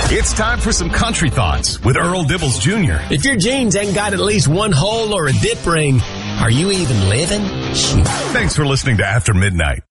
It's time for some country thoughts with Earl Dibbles Jr. If your jeans ain't got at least one hole or a dip ring, are you even living? Thanks for listening to After Midnight.